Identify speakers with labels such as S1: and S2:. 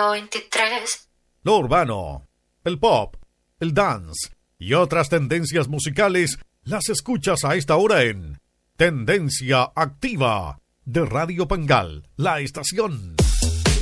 S1: 93.
S2: Lo urbano, el pop, el dance y otras tendencias musicales las escuchas a esta hora en Tendencia Activa de Radio Pangal, la estación.